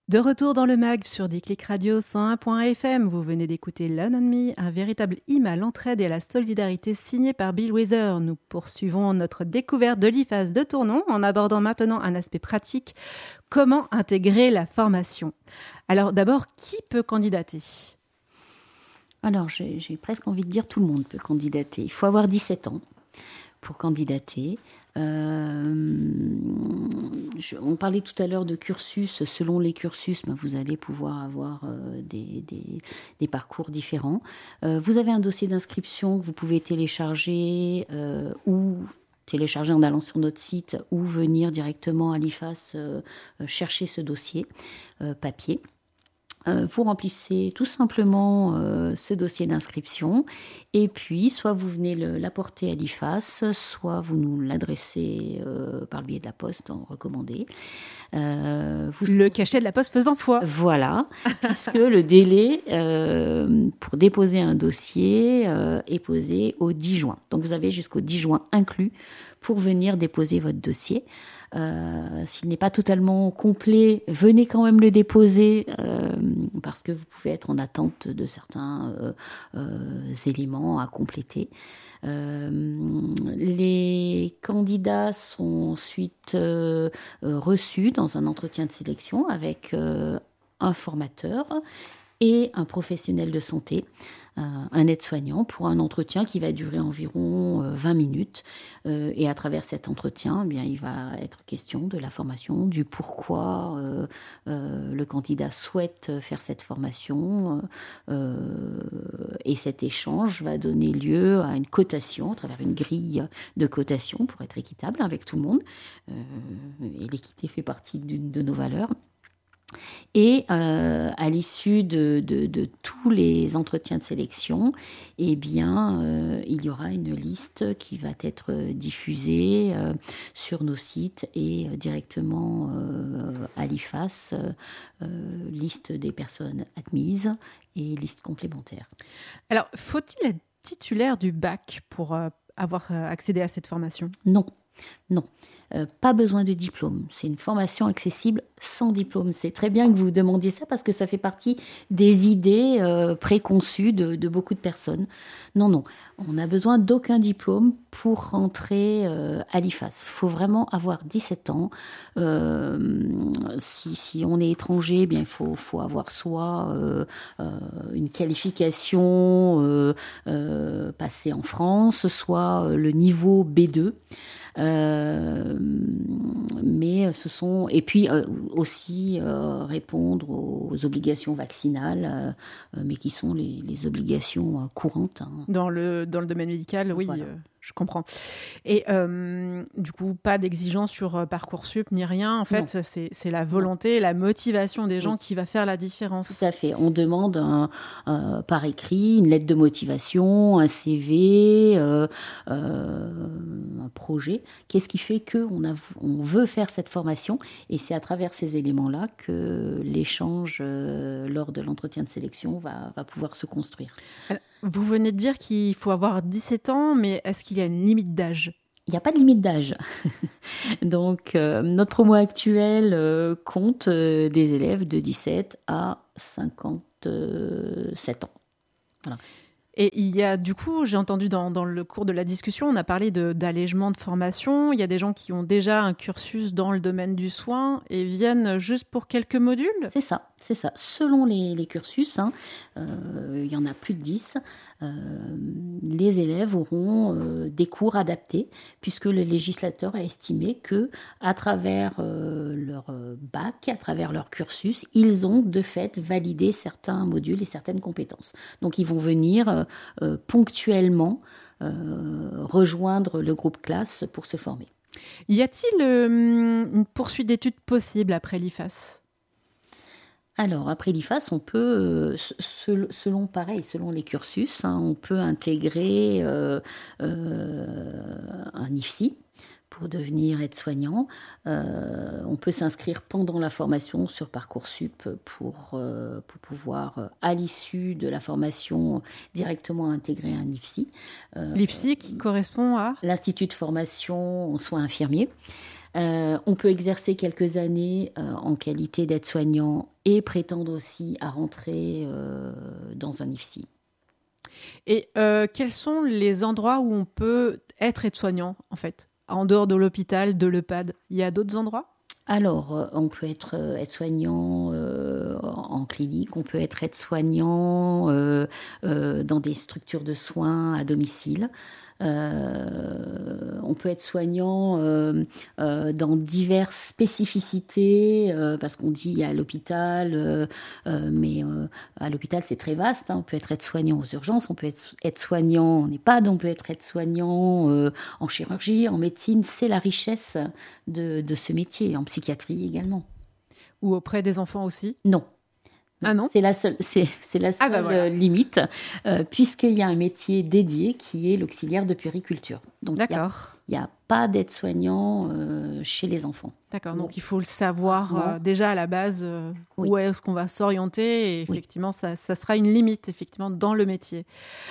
De retour dans le mag sur Déclic Radio 101.fm, vous venez d'écouter Learn on Me, un véritable hymne à l'entraide et à la solidarité signé par Bill Withers. Nous poursuivons notre découverte de l'IFAS de Tournon en abordant maintenant un aspect pratique, comment intégrer la formation. Alors d'abord, qui peut candidater ? Alors j'ai presque envie de dire tout le monde peut candidater. Il faut avoir 17 ans pour candidater. On parlait tout à l'heure de cursus. Selon les cursus, vous allez pouvoir avoir des parcours différents. Vous avez un dossier d'inscription que vous pouvez télécharger ou télécharger en allant sur notre site ou venir directement à l'IFAS chercher ce dossier papier. Vous remplissez tout simplement ce dossier d'inscription et puis soit vous venez l'apporter à l'IFAS, soit vous nous l'adressez par le biais de la poste en recommandé. Le cachet de la poste faisant foi. Voilà, puisque le délai pour déposer un dossier est posé au 10 juin. Donc vous avez jusqu'au 10 juin inclus pour venir déposer votre dossier. S'il n'est pas totalement complet, venez quand même le déposer parce que vous pouvez être en attente de certains éléments à compléter. Les candidats sont ensuite reçus dans un entretien de sélection avec un formateur et un professionnel de santé, un aide-soignant, pour un entretien qui va durer environ 20 minutes. Et à travers cet entretien, il va être question de la formation, du pourquoi le candidat souhaite faire cette formation. Et cet échange va donner lieu à une cotation, à travers une grille de cotation pour être équitable avec tout le monde. Et l'équité fait partie de nos valeurs. Et à l'issue de tous les entretiens de sélection, il y aura une liste qui va être diffusée sur nos sites et directement à l'IFAS, liste des personnes admises et liste complémentaire. Alors, faut-il être titulaire du bac pour avoir accédé à cette formation ? Non. Pas besoin de diplôme. C'est une formation accessible sans diplôme. C'est très bien que vous demandiez ça parce que ça fait partie des idées préconçues de beaucoup de personnes. Non. On n'a besoin d'aucun diplôme pour rentrer à l'IFAS. Il faut vraiment avoir 17 ans. Si on est étranger, il faut avoir soit une qualification passée en France, soit le niveau B2. Mais et puis aussi répondre aux obligations vaccinales, mais qui sont les obligations courantes. Dans le domaine médical, oui. Voilà. Je comprends. Et du coup, pas d'exigence sur Parcoursup ni rien. En fait, c'est la volonté, la motivation des gens qui va faire la différence. Tout à fait. On demande par écrit une lettre de motivation, un CV, un projet. Qu'est-ce qui fait qu'on veut faire cette formation ? Et c'est à travers ces éléments-là que l'échange lors de l'entretien de sélection va pouvoir se construire. Alors, vous venez de dire qu'il faut avoir 17 ans, mais est-ce qu'il y a une limite d'âge ? Il n'y a pas de limite d'âge. Donc, notre promo actuelle compte des élèves de 17 à 57 ans. Voilà. Et il y a, du coup, j'ai entendu dans le cours de la discussion, on a parlé d'allègement de formation. Il y a des gens qui ont déjà un cursus dans le domaine du soin et viennent juste pour quelques modules ? C'est ça. Selon les cursus, il y en a plus de 10, les élèves auront des cours adaptés puisque le législateur a estimé que à travers leur bac, à travers leur cursus, ils ont de fait validé certains modules et certaines compétences. Donc ils vont venir ponctuellement rejoindre le groupe classe pour se former. Y a-t-il une poursuite d'études possible après l'IFAS ? Alors, après l'IFAS, on peut, selon les cursus, on peut intégrer un IFSI pour devenir aide-soignant. On peut s'inscrire pendant la formation sur Parcoursup pour pouvoir, à l'issue de la formation, directement intégrer un IFSI. L'IFSI qui correspond à ? L'Institut de formation en soins infirmiers. On peut exercer quelques années en qualité d'aide-soignant et prétendent aussi à rentrer dans un IFSI. Et quels sont les endroits où on peut être aide-soignant, en fait, en dehors de l'hôpital, de l'EHPAD? Il y a d'autres endroits? Alors, on peut être aide-soignant en clinique, on peut être aide-soignant dans des structures de soins à domicile. On peut être soignant dans diverses spécificités, parce qu'on dit à l'hôpital, mais à l'hôpital c'est très vaste, hein. On peut être aide-soignant aux urgences, on peut être aide-soignant en EHPAD, on peut être aide-soignant en chirurgie, en médecine. C'est la richesse de ce métier, en psychiatrie également. Ou auprès des enfants aussi? Non. Ah non? C'est la seule voilà. limite, puisqu'il y a un métier dédié qui est l'auxiliaire de puériculture. Donc, D'accord. il n'y a pas d'aide-soignant chez les enfants. D'accord, donc il faut le savoir déjà à la base, Oui. où est-ce qu'on va s'orienter, et effectivement, ça sera une limite, effectivement, dans le métier.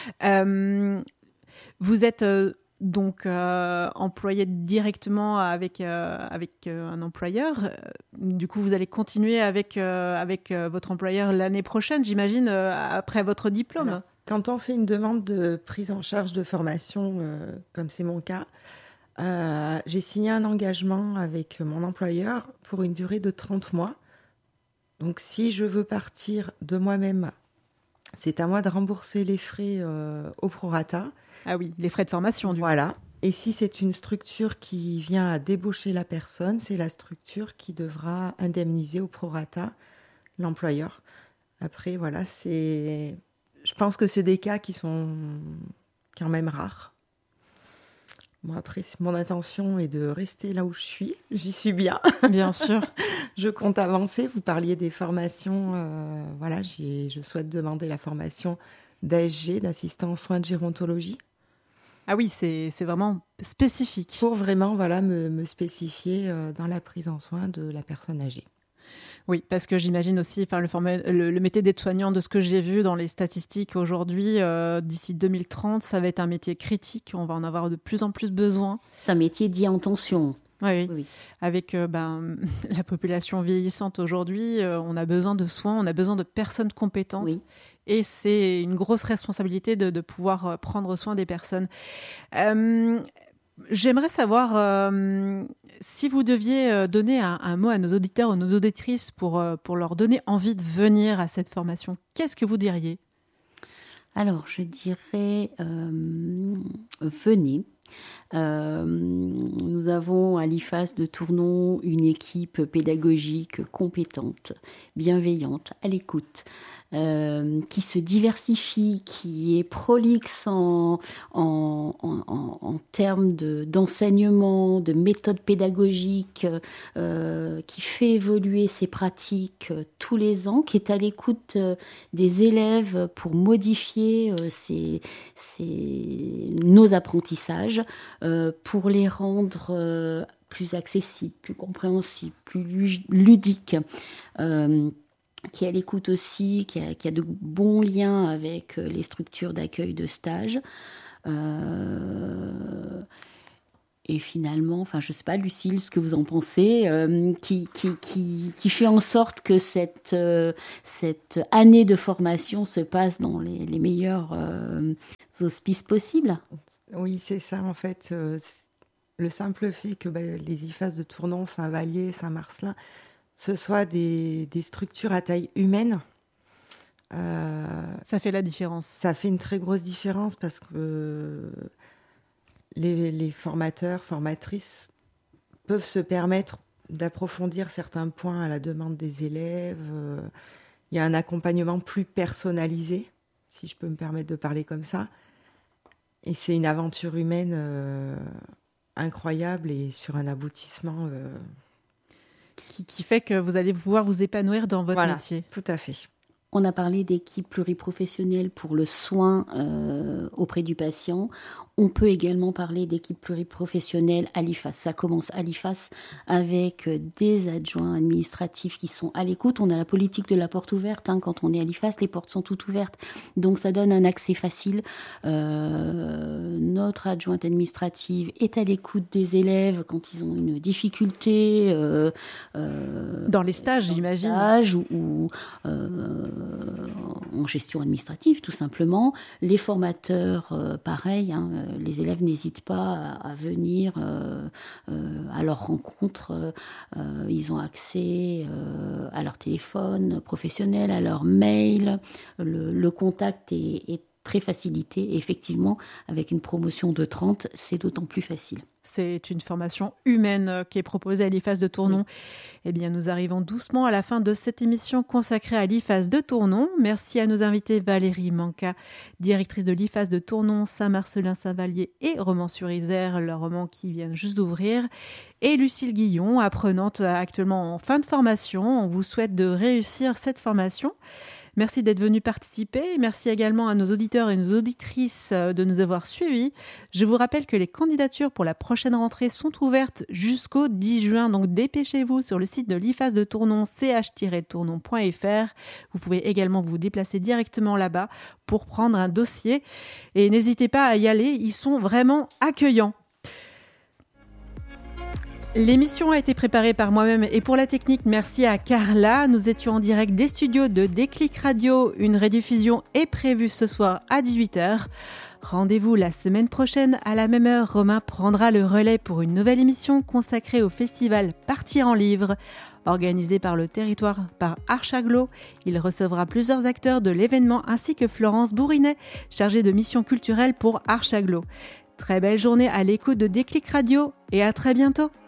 Vous êtes donc employé directement avec un employeur. Du coup, vous allez continuer avec votre employeur l'année prochaine, j'imagine, après votre diplôme. Alors, quand on fait une demande de prise en charge de formation, comme c'est mon cas, j'ai signé un engagement avec mon employeur pour une durée de 30 mois. Donc, si je veux partir de moi-même, c'est à moi de rembourser les frais au prorata. Ah oui, les frais de formation, Voilà. Et si c'est une structure qui vient à débaucher la personne, c'est la structure qui devra indemniser au prorata l'employeur. Après, voilà, je pense que c'est des cas qui sont quand même rares. Bon, après, mon intention est de rester là où je suis. J'y suis bien. Bien sûr. Je compte avancer. Vous parliez des formations. Voilà, je souhaite demander la formation d'ASG, d'assistant en soins de gérontologie. Ah oui, c'est vraiment spécifique. Pour vraiment me spécifier dans la prise en soin de la personne âgée. Oui, parce que j'imagine aussi, le métier d'aide-soignant, de ce que j'ai vu dans les statistiques aujourd'hui, d'ici 2030, ça va être un métier critique. On va en avoir de plus en plus besoin. C'est un métier dit en tension. Oui. Avec la population vieillissante aujourd'hui, on a besoin de soins, on a besoin de personnes compétentes. Oui. Et c'est une grosse responsabilité de pouvoir prendre soin des personnes. J'aimerais savoir si vous deviez donner un mot à nos auditeurs ou nos auditrices pour leur donner envie de venir à cette formation. Qu'est-ce que vous diriez ? Alors, je dirais, venez. Nous avons à l'IFAS de Tournon une équipe pédagogique compétente, bienveillante, à l'écoute, qui se diversifie, qui est prolixe en termes d'enseignement, de méthodes pédagogiques, qui fait évoluer ses pratiques tous les ans, qui est à l'écoute des élèves pour modifier nos apprentissages, pour les rendre plus accessibles, plus compréhensibles, plus ludiques. Qui est à l'écoute aussi, qui a de bons liens avec les structures d'accueil de stage. Et finalement, je ne sais pas, Lucille, ce que vous en pensez, qui fait en sorte que cette année de formation se passe dans les meilleurs auspices possibles. Oui, c'est ça, en fait. Le simple fait que les IFAS de Tournon, Saint-Vallier, Saint-Marcelin, ce soit des structures à taille humaine. Ça fait la différence. Ça fait une très grosse différence parce que les formateurs, formatrices peuvent se permettre d'approfondir certains points à la demande des élèves. Il y a un accompagnement plus personnalisé, si je peux me permettre de parler comme ça. Et c'est une aventure humaine incroyable et sur un aboutissement... Qui fait que vous allez pouvoir vous épanouir dans votre métier. Tout à fait. On a parlé d'équipes pluriprofessionnelles pour le soin auprès du patient. On peut également parler d'équipes pluriprofessionnelles à l'IFAS. Ça commence à l'IFAS avec des adjoints administratifs qui sont à l'écoute. On a la politique de la porte ouverte. Quand on est à l'IFAS, les portes sont toutes ouvertes. Donc ça donne un accès facile. Notre adjointe administrative est à l'écoute des élèves quand ils ont une difficulté. Dans les stages, j'imagine. Ou en gestion administrative, tout simplement. Les formateurs, pareil, les élèves n'hésitent pas à venir à leur rencontre. Ils ont accès à leur téléphone professionnel, à leur mail. Le contact est très facilité. Et effectivement, avec une promotion de 30, c'est d'autant plus facile. C'est une formation humaine qui est proposée à l'IFAS de Tournon. Oui. Eh bien, nous arrivons doucement à la fin de cette émission consacrée à l'IFAS de Tournon. Merci à nos invités Valérie Manca, directrice de l'IFAS de Tournon, Saint-Marcellin-Saint-Vallier et Romans-sur-Isère, le roman qui vient juste d'ouvrir, et Lucille Guillon, apprenante actuellement en fin de formation. On vous souhaite de réussir cette formation. Merci d'être venu participer. Merci également à nos auditeurs et nos auditrices de nous avoir suivis. Je vous rappelle que les candidatures pour la prochaine rentrée sont ouvertes jusqu'au 10 juin. Donc dépêchez-vous sur le site de l'IFAS de Tournon, ch-tournon.fr. Vous pouvez également vous déplacer directement là-bas pour prendre un dossier. Et n'hésitez pas à y aller, ils sont vraiment accueillants. L'émission a été préparée par moi-même et pour la technique, merci à Carla. Nous étions en direct des studios de Déclic Radio. Une rediffusion est prévue ce soir à 18h. Rendez-vous la semaine prochaine à la même heure. Romain prendra le relais pour une nouvelle émission consacrée au festival Partir en livre. Organisé par le territoire par Archaglo, il recevra plusieurs acteurs de l'événement ainsi que Florence Bourrinet, chargée de mission culturelle pour Archaglo. Très belle journée à l'écoute de Déclic Radio et à très bientôt.